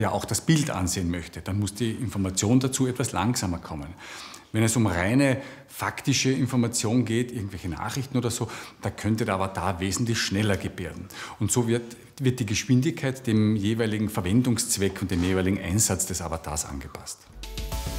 ja auch das Bild ansehen möchte, dann muss die Information dazu etwas langsamer kommen. Wenn es um reine faktische Information geht, irgendwelche Nachrichten oder so, da könnte der Avatar wesentlich schneller gebärden. Und so wird die Geschwindigkeit dem jeweiligen Verwendungszweck und dem jeweiligen Einsatz des Avatars angepasst.